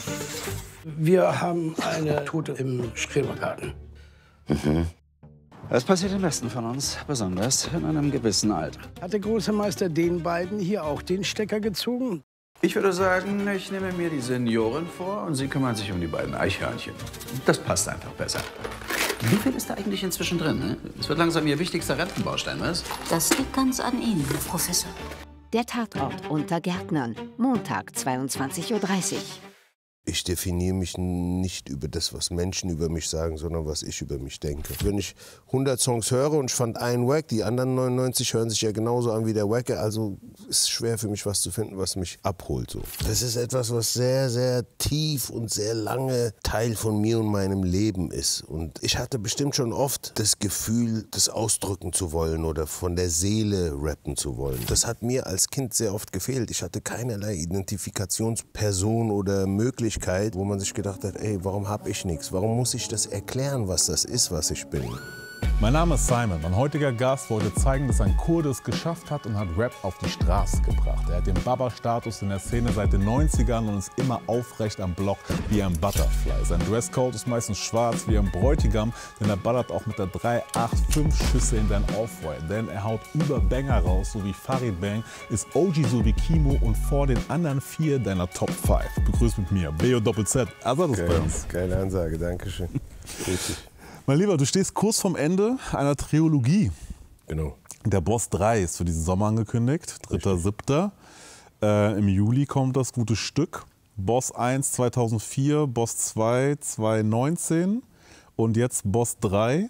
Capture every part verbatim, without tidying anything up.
Wir haben eine Tote im Schrebergarten. Mhm. Das passiert den besten von uns, besonders in einem gewissen Alter. Hat der große Meister den beiden hier auch den Stecker gezogen? Ich würde sagen, ich nehme mir die Senioren vor und Sie kümmern sich um die beiden Eichhörnchen. Das passt einfach besser. Wie viel ist da eigentlich inzwischen drin? Ne? Es wird langsam Ihr wichtigster Rentenbaustein, was? Das liegt ganz an Ihnen, Herr Professor. Der Tatort unter Gärtnern. Montag, zweiundzwanzig Uhr dreißig. Ich definiere mich nicht über das, was Menschen über mich sagen, sondern was ich über mich denke. Wenn ich hundert Songs höre und ich fand einen wack, die anderen neunundneunzig hören sich ja genauso an wie der Wacke, also ist es schwer für mich, was zu finden, was mich abholt. So. Das ist etwas, was sehr, sehr tief und sehr lange Teil von mir und meinem Leben ist. Und ich hatte bestimmt schon oft das Gefühl, das ausdrücken zu wollen oder von der Seele rappen zu wollen. Das hat mir als Kind sehr oft gefehlt. Ich hatte keinerlei Identifikationsperson oder Möglichkeit, wo man sich gedacht hat, ey, warum hab ich nichts? Warum muss ich das erklären, was das ist, was ich bin? Mein Name ist Simon. Mein heutiger Gast wollte zeigen, dass ein Kurde es geschafft hat und hat Rap auf die Straße gebracht. Er hat den Baba-Status in der Szene seit den neunzigern und ist immer aufrecht am Block wie ein Butterfly. Sein Dresscode ist meistens schwarz wie ein Bräutigam, denn er ballert auch mit der drei acht fünf Schüsse in dein Off-White. Denn er haut über Banger raus, so wie Farid Bang, ist O G so wie Kimo und vor den anderen vier deiner Top fünf. Begrüßt mit mir B O Z Z. Also das bei uns. Geile Ansage, danke schön. Richtig. Mein Lieber, du stehst kurz vorm Ende einer Trilogie. Genau. Der Boss drei ist für diesen Sommer angekündigt, dritter siebter Äh, Im Juli kommt das gute Stück. Boss eins zweitausendvier, Boss zwei zweitausendneunzehn und jetzt Boss drei.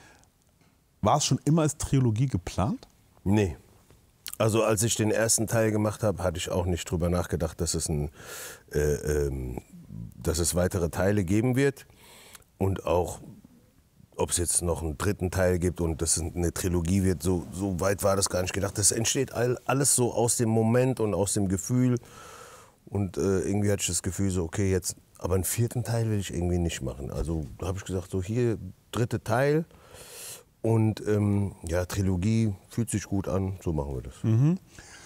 War es schon immer als Trilogie geplant? Nee. Also als ich den ersten Teil gemacht habe, hatte ich auch nicht drüber nachgedacht, dass es, ein, äh, ähm, dass es weitere Teile geben wird. Und auch, ob es jetzt noch einen dritten Teil gibt und das eine Trilogie wird, so, so weit war das gar nicht gedacht. Das entsteht all, alles so aus dem Moment und aus dem Gefühl. Und äh, irgendwie hatte ich das Gefühl so, okay, jetzt, aber einen vierten Teil will ich irgendwie nicht machen. Also da habe ich gesagt, so hier, dritte Teil. Und ähm, ja, Trilogie fühlt sich gut an, so machen wir das. Mhm.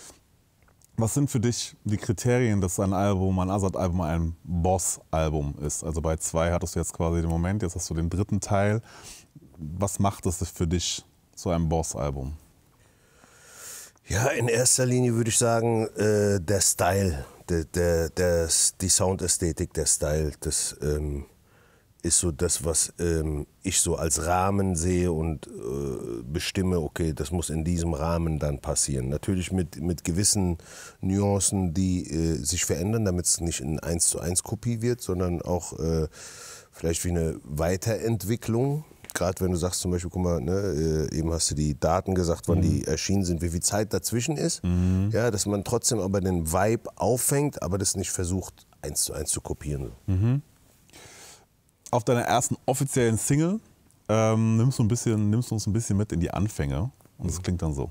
Was sind für dich die Kriterien, dass ein Album, ein Azad-Album ein Boss-Album ist? Also bei zwei hattest du jetzt quasi den Moment, jetzt hast du den dritten Teil. Was macht es für dich zu einem Boss-Album? Ja, in erster Linie würde ich sagen, äh, der Style, der, der, der, die Soundästhetik, der Style, das ähm, ist so das, was ähm, ich so als Rahmen sehe und äh, bestimme, okay, das muss in diesem Rahmen dann passieren. Natürlich mit, mit gewissen Nuancen, die äh, sich verändern, damit es nicht eine eins zu eins Kopie wird, sondern auch äh, vielleicht wie eine Weiterentwicklung. Gerade wenn du sagst zum Beispiel, guck mal, ne, eben hast du die Daten gesagt, wann mhm. die erschienen sind, wie viel Zeit dazwischen ist. Mhm. Ja, dass man trotzdem aber den Vibe auffängt, aber das nicht versucht, eins zu eins zu kopieren. Mhm. Auf deiner ersten offiziellen Single ähm, nimmst, du ein bisschen, nimmst du uns ein bisschen mit in die Anfänge. Und es mhm. klingt dann so.